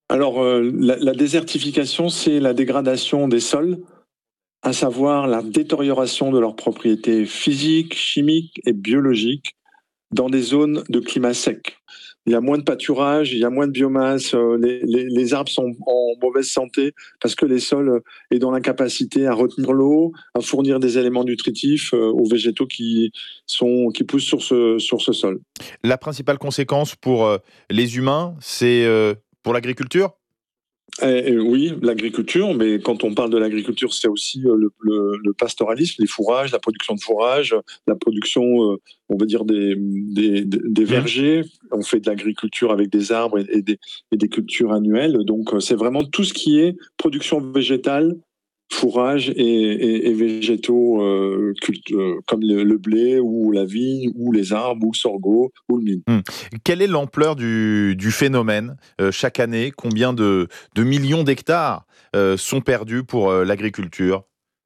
Alors, la désertification, c'est la dégradation des sols, à savoir la détérioration de leurs propriétés physiques, chimiques et biologiques dans des zones de climat sec. Il y a moins de pâturage, il y a moins de biomasse, les arbres sont en mauvaise santé parce que les sols est dans l'incapacité à retenir l'eau, à fournir des éléments nutritifs aux végétaux qui poussent sur ce sol. La principale conséquence pour les humains, c'est pour l'agriculture? Oui, l'agriculture, mais quand on parle de l'agriculture, c'est aussi le pastoralisme, les fourrages, la production de fourrages, la production, on va dire, des Mmh. vergers. On fait de l'agriculture avec des arbres et des cultures annuelles. Donc, c'est vraiment tout ce qui est production végétale, fourrage et végétaux comme le blé ou la vigne ou les arbres ou le sorgho ou le mil. Mmh. Quelle est l'ampleur du phénomène chaque année? Combien de millions d'hectares sont perdus pour l'agriculture?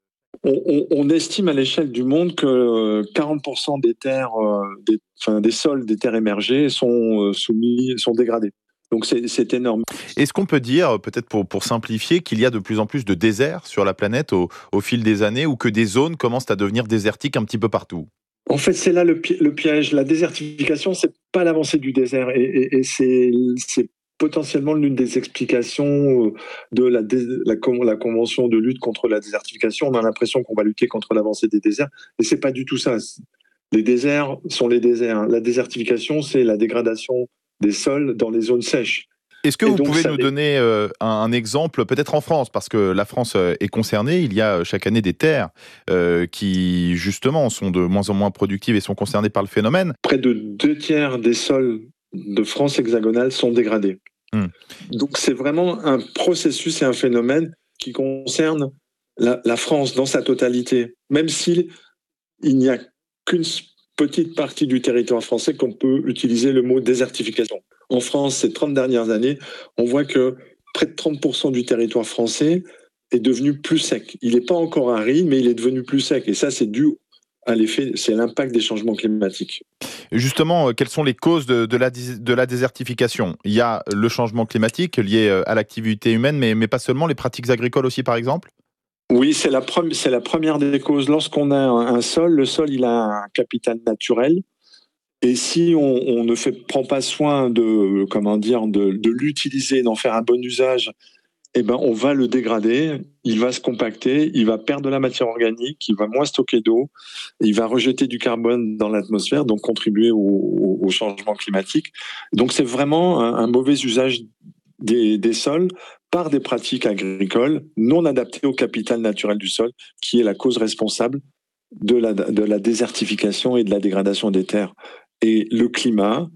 On estime à l'échelle du monde que 40% des terres, des sols des terres émergées sont dégradés. Donc c'est énorme. Est-ce qu'on peut dire, peut-être pour simplifier, qu'il y a de plus en plus de déserts sur la planète au fil des années, ou que des zones commencent à devenir désertiques un petit peu partout? En fait, c'est là le piège. La désertification, c'est pas l'avancée du désert, et c'est potentiellement l'une des explications de la convention de lutte contre la désertification. On a l'impression qu'on va lutter contre l'avancée des déserts, et c'est pas du tout ça. Les déserts sont les déserts. La désertification, c'est la dégradation des sols dans les zones sèches. Est-ce que Et vous donc, pouvez nous donner un exemple, peut-être en France, parce que la France est concernée, il y a chaque année des terres qui, justement, sont de moins en moins productives et sont concernées par le phénomène. près de 2 tiers des sols de France hexagonale sont dégradés. Hmm. Donc, c'est vraiment un processus et un phénomène qui concerne la France dans sa totalité, même s'il n'y a qu'une petite partie du territoire français qu'on peut utiliser le mot désertification. En France, ces 30 dernières années, on voit que près de 30% du territoire français est devenu plus sec. Il n'est pas encore aride, mais il est devenu plus sec. Et ça, c'est dû à l'effet, c'est l'impact des changements climatiques. Justement, quelles sont les causes de la désertification? Il y a le changement climatique lié à l'activité humaine, mais pas seulement, les pratiques agricoles aussi, par exemple? Oui, c'est la première des causes. Lorsqu'on a un sol, le sol, il a un capital naturel. Et si on ne prend pas soin de l'utiliser, d'en faire un bon usage, eh ben, on va le dégrader, il va se compacter, il va perdre de la matière organique, il va moins stocker d'eau, il va rejeter du carbone dans l'atmosphère, donc contribuer au changement climatique. Donc c'est vraiment un mauvais usage des sols par des pratiques agricoles non adaptées au capital naturel du sol, qui est la cause responsable de la désertification et de la dégradation des terres. Et le climat,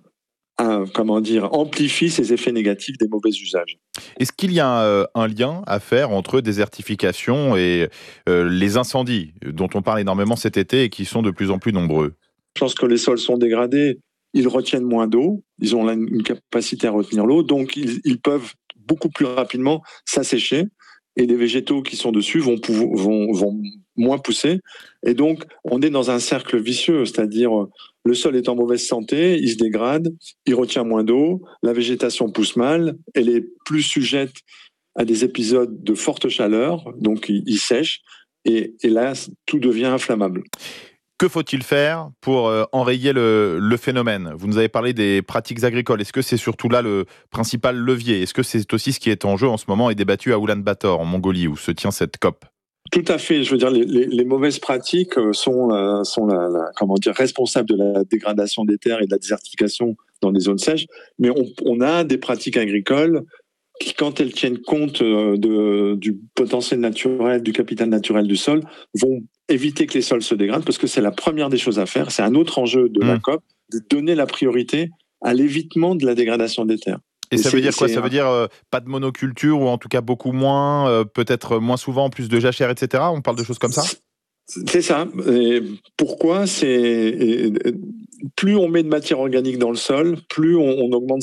amplifie ces effets négatifs des mauvais usages. Est-ce qu'il y a un lien à faire entre désertification et les incendies, dont on parle énormément cet été et qui sont de plus en plus nombreux? Lorsque les sols sont dégradés, ils retiennent moins d'eau, ils ont une capacité à retenir l'eau, donc ils peuvent beaucoup plus rapidement s'assécher, et les végétaux qui sont dessus vont moins pousser. Et donc, on est dans un cercle vicieux, c'est-à-dire le sol est en mauvaise santé, il se dégrade, il retient moins d'eau, la végétation pousse mal, elle est plus sujette à des épisodes de forte chaleur, donc il sèche, et là, tout devient inflammable. Que faut-il faire pour enrayer le phénomène? Vous nous avez parlé des pratiques agricoles. Est-ce que c'est surtout là le principal levier? Est-ce que c'est aussi ce qui est en jeu en ce moment et débattu à Oulan-Bator, en Mongolie, où se tient cette COP? Tout à fait. Je veux dire, les mauvaises pratiques sont responsables de la dégradation des terres et de la désertification dans des zones sèches. Mais on a des pratiques agricoles qui, quand elles tiennent compte du potentiel naturel, du capital naturel du sol, vont éviter que les sols se dégradent, parce que c'est la première des choses à faire. C'est un autre enjeu de la Hmm. COP, de donner la priorité à l'évitement de la dégradation des terres. Et Et ça veut dire quoi? Ça veut dire pas de monoculture, ou en tout cas beaucoup moins, peut-être moins souvent, plus de jachères, etc. On parle de choses comme ça? C'est ça. Et pourquoi plus on met de matière organique dans le sol, plus on augmente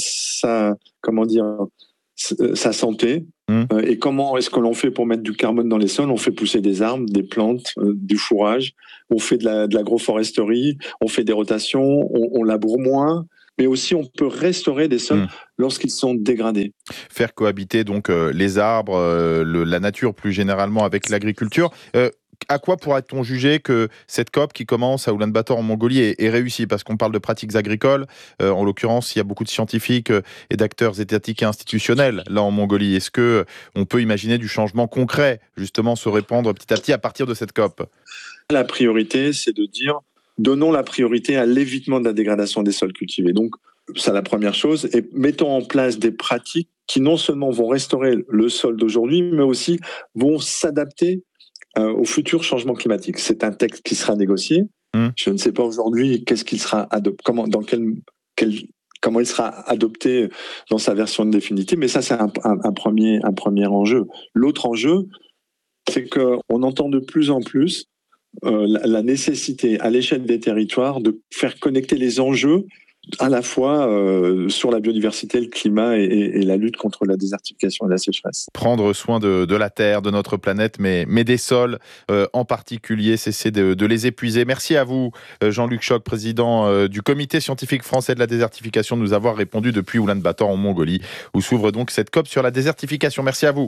sa santé. Hmm. Et comment est-ce que l'on fait pour mettre du carbone dans les sols? On fait pousser des arbres, des plantes, du fourrage. On fait de l'agroforesterie. On fait des rotations. On laboure moins. mais aussi on peut restaurer des sols lorsqu'ils sont dégradés. Faire cohabiter donc les arbres, la nature plus généralement avec l'agriculture. À quoi pourrait-on juger que cette COP qui commence à Oulan-Bator en Mongolie est réussie? Parce qu'on parle de pratiques agricoles. En l'occurrence, il y a beaucoup de scientifiques et d'acteurs étatiques et institutionnels là en Mongolie. Est-ce qu'on peut imaginer du changement concret, justement, se répandre petit à petit à partir de cette COP? La priorité, c'est de dire donnons la priorité à l'évitement de la dégradation des sols cultivés. Donc, c'est la première chose. Et mettons en place des pratiques qui non seulement vont restaurer le sol d'aujourd'hui, mais aussi vont s'adapter au futur changement climatique. C'est un texte qui sera négocié. Je ne sais pas aujourd'hui qu'est-ce qu'il sera comment il sera adopté dans sa version définitive, mais ça c'est un premier enjeu. L'autre enjeu, c'est qu'on entend de plus en plus la nécessité à l'échelle des territoires de faire connecter les enjeux à la fois sur la biodiversité, le climat et la lutte contre la désertification et la sécheresse. Prendre soin de la Terre, de notre planète, mais des sols en particulier, cesser de les épuiser. Merci à vous, Jean-Luc Choc, président du Comité scientifique français de la désertification, de nous avoir répondu depuis Oulan-Bator en Mongolie, où s'ouvre donc cette COP sur la désertification. Merci à vous.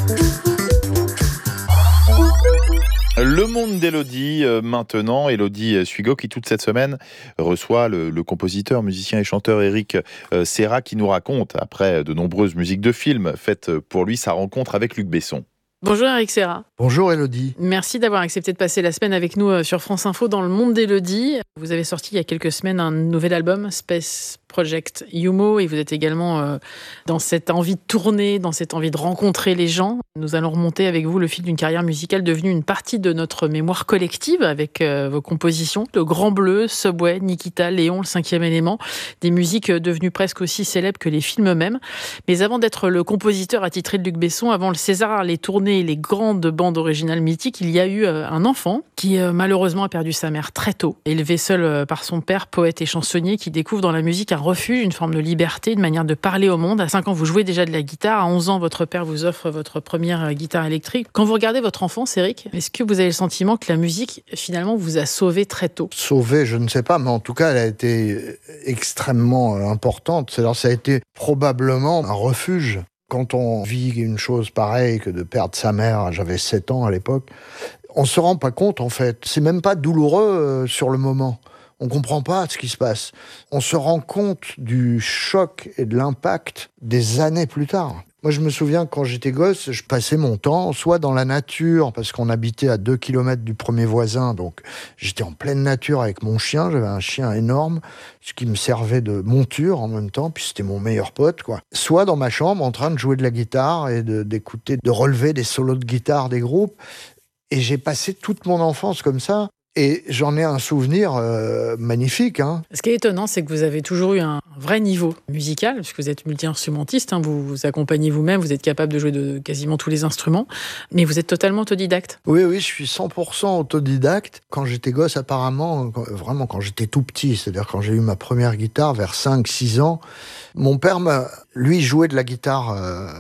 Le monde d'Élodie, maintenant, Élodie Suigo, qui toute cette semaine reçoit le compositeur, musicien et chanteur Éric Serra, qui nous raconte, après de nombreuses musiques de films faites pour lui, sa rencontre avec Luc Besson. Bonjour Éric Serra. Bonjour Élodie. Merci d'avoir accepté de passer la semaine avec nous sur France Info dans le monde d'Élodie. Vous avez sorti il y a quelques semaines un nouvel album, Space Project Humo, et vous êtes également dans cette envie de tourner, dans cette envie de rencontrer les gens. Nous allons remonter avec vous le fil d'une carrière musicale devenue une partie de notre mémoire collective avec vos compositions. Le Grand Bleu, Subway, Nikita, Léon, Le Cinquième Élément, des musiques devenues presque aussi célèbres que les films eux-mêmes. Mais avant d'être le compositeur attitré de Luc Besson, avant le César, les tournées et les grandes bandes originales mythiques, il y a eu un enfant qui malheureusement a perdu sa mère très tôt, élevé seul par son père, poète et chansonnier, qui découvre dans la musique un refuge, une forme de liberté, une manière de parler au monde. À 5 ans, vous jouez déjà de la guitare. À 11 ans, votre père vous offre votre première guitare électrique. Quand vous regardez votre enfance, Éric, est-ce que vous avez le sentiment que la musique, finalement, vous a sauvé très tôt? Sauvé, je ne sais pas, mais en tout cas, elle a été extrêmement importante. C'est-à-dire, ça a été probablement un refuge. Quand on vit une chose pareille que de perdre sa mère, j'avais 7 ans à l'époque, on se rend pas compte, en fait. C'est même pas douloureux sur le moment. On comprend pas ce qui se passe. On se rend compte du choc et de l'impact des années plus tard. Moi, je me souviens, quand j'étais gosse, je passais mon temps soit dans la nature, parce qu'on habitait à 2 kilomètres du premier voisin, donc j'étais en pleine nature avec mon chien, j'avais un chien énorme, ce qui me servait de monture en même temps, puis c'était mon meilleur pote, quoi. Soit dans ma chambre, en train de jouer de la guitare et d'écouter, de relever des solos de guitare des groupes. Et j'ai passé toute mon enfance comme ça. Et j'en ai un souvenir magnifique. Ce qui est étonnant, c'est que vous avez toujours eu un vrai niveau musical, puisque vous êtes multi-instrumentiste, vous vous accompagnez vous-même, vous êtes capable de jouer de quasiment tous les instruments, mais vous êtes totalement autodidacte. Oui, je suis 100% autodidacte. Quand j'étais gosse, apparemment, vraiment quand j'étais tout petit, c'est-à-dire quand j'ai eu ma première guitare vers 5-6 ans, mon père, lui, jouait de la guitare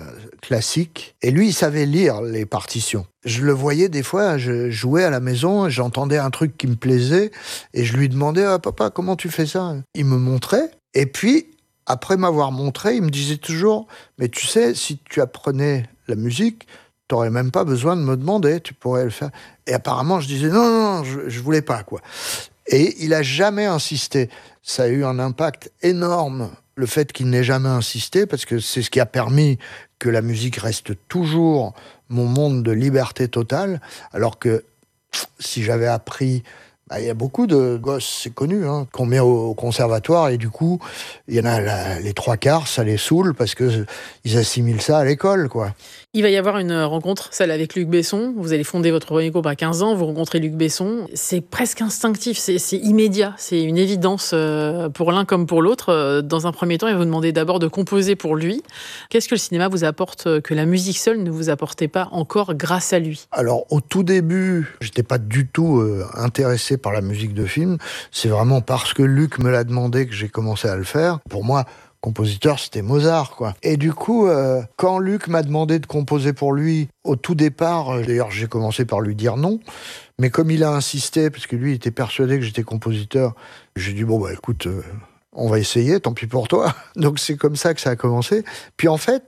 classique, et lui, il savait lire les partitions. Je le voyais des fois, je jouais à la maison, j'entendais un truc qui me plaisait, et je lui demandais « Papa, comment tu fais ça ?» Il me montrait, et puis, après m'avoir montré, il me disait toujours « Mais tu sais, si tu apprenais la musique, t'aurais même pas besoin de me demander, tu pourrais le faire. » Et apparemment, je disais « Non, je voulais pas, quoi. » Et il a jamais insisté. Ça a eu un impact énorme, le fait qu'il n'ait jamais insisté, parce que c'est ce qui a permis que la musique reste toujours mon monde de liberté totale, alors que si j'avais appris... Il y a beaucoup de gosses, c'est connu, qu'on met au conservatoire, et du coup, il y en a les 3/4, ça les saoule, parce qu'ils assimilent ça à l'école, quoi. Il va y avoir une rencontre, celle avec Luc Besson. Vous allez fonder votre premier groupe à 15 ans, vous rencontrez Luc Besson. C'est presque instinctif, c'est immédiat, c'est une évidence pour l'un comme pour l'autre. Dans un premier temps, il va vous demander d'abord de composer pour lui. Qu'est-ce que le cinéma vous apporte que la musique seule ne vous apportait pas encore grâce à lui? Alors, au tout début, j'étais pas du tout intéressé par la musique de film. C'est vraiment parce que Luc me l'a demandé que j'ai commencé à le faire. Pour moi, compositeur, c'était Mozart, quoi. Et du coup, quand Luc m'a demandé de composer pour lui, au tout départ, d'ailleurs, j'ai commencé par lui dire non, mais comme il a insisté, parce que lui, il était persuadé que j'étais compositeur, j'ai dit, écoute, on va essayer, tant pis pour toi. Donc c'est comme ça que ça a commencé. Puis en fait,